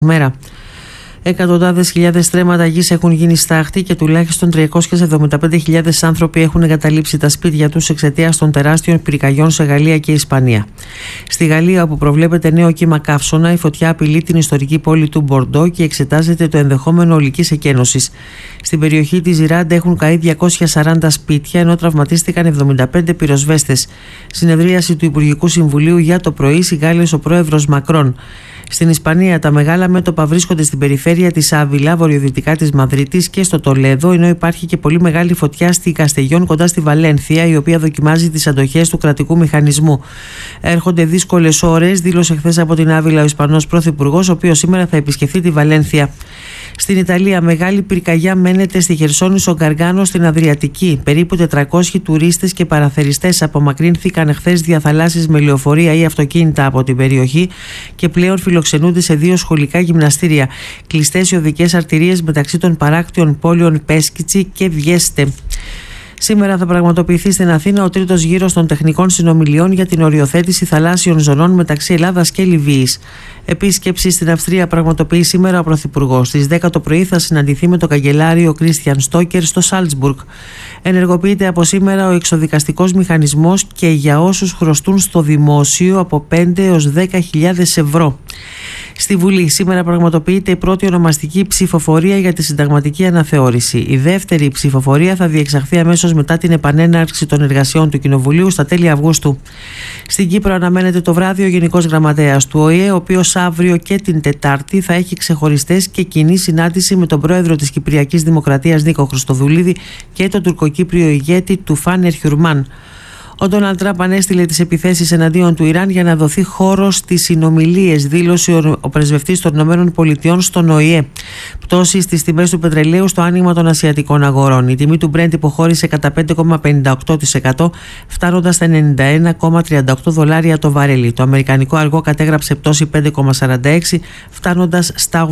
μέρα. Εκατοντάδες χιλιάδες στρέμματα γης έχουν γίνει στάχτη και τουλάχιστον 375.000 άνθρωποι έχουν εγκαταλείψει τα σπίτια τους εξαιτίας των τεράστιων πυρκαγιών σε Γαλλία και Ισπανία. Στη Γαλλία, όπου προβλέπεται νέο κύμα καύσωνα, η φωτιά απειλεί την ιστορική πόλη του Μπορντό και εξετάζεται το ενδεχόμενο ολικής εκένωσης. Στην περιοχή της Ζιράντ έχουν καεί 240 σπίτια, ενώ τραυματίστηκαν 75 πυροσβέστες. Συνεδρίαση του Υπουργικού Συμβουλίου για το πρωί συγκάλεσε ο πρόεδρος Μακρόν. Στην Ισπανία, τα μεγάλα μέτωπα βρίσκονται στην περιφέρεια της Άβυλα, βορειοδυτικά της Μαδρίτης και στο Τολέδο, ενώ υπάρχει και πολύ μεγάλη φωτιά στη Καστεγιόν κοντά στη Βαλένθια, η οποία δοκιμάζει τις αντοχές του κρατικού μηχανισμού. Έρχονται δύσκολες ώρες, δήλωσε χθες από την Άβυλα ο Ισπανός Πρωθυπουργός, ο οποίος σήμερα θα επισκεφθεί τη Βαλένθια. Στην Ιταλία, μεγάλη πυρκαγιά μένεται στη Χερσόνησο Γκαργάνο στην Αδριατική. Περίπου 400 τουρίστες και παραθεριστές απομακρύνθηκαν χθες διαθαλάσσης με λεωφορεία ή αυτοκίνητα από την περιοχή και πλέον φιλοξενούνται σε 2 σχολικά γυμναστήρια. Κλειστές οι οδικές αρτηρίες μεταξύ των παράκτιων πόλεων Πέσκιτσι και Βιέστε. Σήμερα θα πραγματοποιηθεί στην Αθήνα ο τρίτος γύρος των τεχνικών συνομιλιών για την οριοθέτηση θαλάσσιων ζωνών μεταξύ Ελλάδας και Λιβύης. Επίσκεψη στην Αυστρία πραγματοποιεί σήμερα ο Πρωθυπουργός. Στις 10 το πρωί θα συναντηθεί με τον καγκελάριο Κρίστιαν Στόκερ στο Σάλτσμπουργκ. Ενεργοποιείται από σήμερα ο εξοδικαστικός μηχανισμός και για όσους χρωστούν στο δημόσιο από 5 έως 10.000 ευρώ. Στη Βουλή σήμερα πραγματοποιείται η πρώτη ονομαστική ψηφοφορία για τη συνταγματική αναθεώρηση. Η δεύτερη ψηφοφορία θα διεξαχθεί αμέσως μετά την επανέναρξη των εργασιών του Κοινοβουλίου στα τέλη Αυγούστου. Στην Κύπρο αναμένεται το βράδυ ο Γενικός Γραμματέας του ΟΗΕ, ο οποίος αύριο και την Τετάρτη θα έχει ξεχωριστές και κοινή συνάντηση με τον πρόεδρο της Κυπριακής Δημοκρατίας Νίκο Χριστοδουλίδη και τον τουρκοκύπριο ηγέτη Τουφάν Ερχιουρμάν. Ο Ντόναλντ Τραμπ ανέστειλε τις επιθέσεις εναντίον του Ιράν για να δοθεί χώρος στις συνομιλίες, δήλωσε ο πρεσβευτής των ΗΠΑ στον ΟΗΕ. Πτώση στις τιμές του πετρελαίου στο άνοιγμα των ασιατικών αγορών. Η τιμή του Brent υποχώρησε κατά 5,58%, φτάνοντας στα $91,38 το βαρέλι. Το αμερικανικό αργό κατέγραψε πτώση 5,46, φτάνοντας στα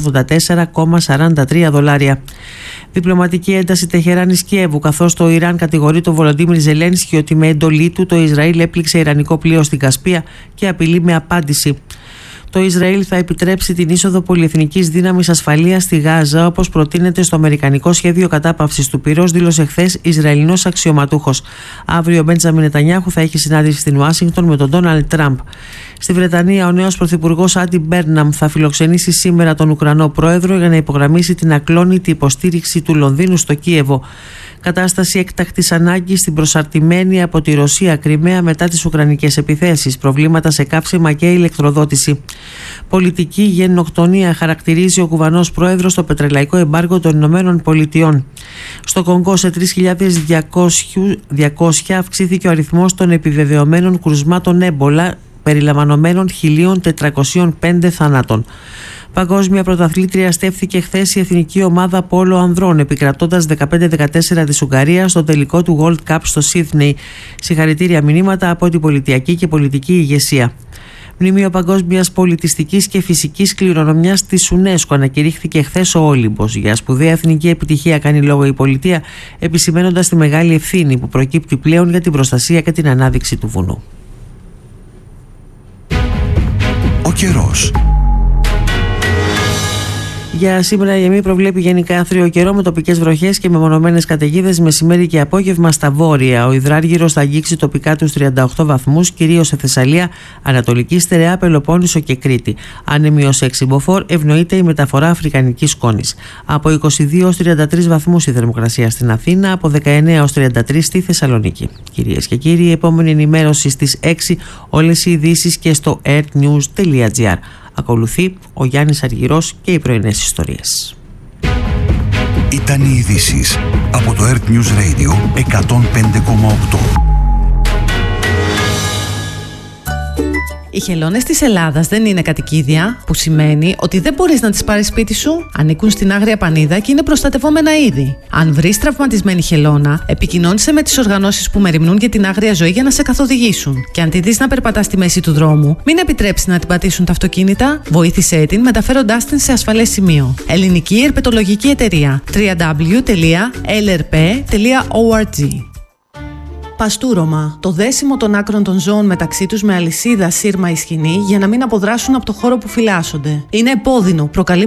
$84,43. Διπλωματική ένταση Τεχεράνης Κιέβου, καθώς το Ιράν κατηγορεί τον Βολοντίμιρ Ζελένσκι ότι με εντολή του το Ισραήλ έπληξε ιρανικό πλοίο στην Κασπία και απειλεί με απάντηση. Το Ισραήλ θα επιτρέψει την είσοδο πολυεθνικής δύναμης ασφαλείας στη Γάζα, όπως προτείνεται στο αμερικανικό σχέδιο κατάπαυσης του πυρός, δήλωσε χθες Ισραηλινός αξιωματούχος. Αύριο ο Μπέντζαμιν Νετανιάχου θα έχει συνάντηση στην Ουάσιγκτον με τον Ντόναλντ Τραμπ. Στη Βρετανία, ο νέος πρωθυπουργός Άντι Μπέρναμ θα φιλοξενήσει σήμερα τον Ουκρανό πρόεδρο για να υπογραμμίσει την ακλόνητη υποστήριξη του Λονδίνου στο Κίεβο. Κατάσταση έκτακτης ανάγκης στην προσαρτημένη από τη Ρωσία Κριμαία μετά τις ουκρανικές επιθέσεις. Προβλήματα σε καύσιμα και ηλεκτροδότηση. Πολιτική γενοκτονία χαρακτηρίζει ο κουβανός πρόεδρος στο πετρελαϊκό εμπάργο των Ηνωμένων Πολιτειών. Στο Κονγκό σε 3.200 αυξήθηκε ο αριθμός των επιβεβαιωμένων κρουσμάτων έμπολα, περιλαμβανομένων 1.405 θανάτων. Παγκόσμια πρωταθλήτρια στέφθηκε χθες η εθνική ομάδα πόλο ανδρών, επικρατώντας 15-14 της Ουγγαρίας στο τελικό του World Cup στο Σίδνεϊ. Συγχαρητήρια μηνύματα από την πολιτιακή και πολιτική ηγεσία. Μνημείο Παγκόσμιας Πολιτιστικής και Φυσικής Κληρονομιάς της UNESCO ανακηρύχθηκε χθες ο Όλυμπος. Για σπουδαία εθνική επιτυχία κάνει λόγο η πολιτεία, επισημαίνοντας τη μεγάλη ευθύνη που προκύπτει πλέον για την προστασία και την ανάδειξη του βουνού. Ο καιρός. Για σήμερα η ΕΜΗ προβλέπει γενικά άθριο καιρό με τοπικές βροχές και μεμονωμένες καταιγίδες μεσημέρι και απόγευμα στα βόρεια. Ο υδράργυρος θα αγγίξει τοπικά τους 38 βαθμούς, κυρίως σε Θεσσαλία, Ανατολική Στερεά, Πελοπόννησο και Κρήτη. Άνεμιος 6 μποφόρ, ευνοείται η μεταφορά αφρικανικής σκόνης. Από 22 ως 33 βαθμούς η θερμοκρασία στην Αθήνα, από 19 ως 33 στη Θεσσαλονίκη. Κυρίες και κύριοι, η επόμενη ενημέρωση στις 6, όλες οι ειδήσεις και στο airnews.gr. Ακολουθεί ο Γιάννης Αργυρός και οι πρωινές ιστορίες. Ήταν οι ειδήσεις από το Earth News Radio 105,8. Οι χελώνες της Ελλάδας δεν είναι κατοικίδια, που σημαίνει ότι δεν μπορείς να τις πάρεις σπίτι σου. Ανήκουν στην Άγρια Πανίδα και είναι προστατευόμενα είδη. Αν βρεις τραυματισμένη χελώνα, επικοινώνησε με τις οργανώσεις που μεριμνούν για την άγρια ζωή για να σε καθοδηγήσουν. Και αν τη δεις να περπατά στη μέση του δρόμου, μην επιτρέψεις να την πατήσουν τα αυτοκίνητα. Βοήθησέ την μεταφέροντάς την σε ασφαλές σημείο. Ελληνική Ερπετολογική Εταιρεία. www.lrp.org. Παστούρωμα. Το δέσιμο των άκρων των ζώων μεταξύ τους με αλυσίδα, σύρμα ή σκοινή για να μην αποδράσουν από το χώρο που φυλάσσονται. Είναι επώδυνο, προκαλεί